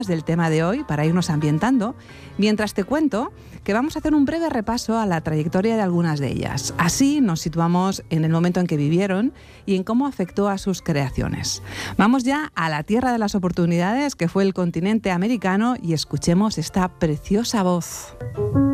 del tema de hoy para irnos ambientando, mientras te cuento que vamos a hacer un breve repaso a la trayectoria de algunas de ellas. Así nos situamos en el momento en que vivieron y en cómo afectó a sus creaciones. Vamos ya a la tierra de las oportunidades, que fue el continente americano, y escuchemos esta preciosa voz.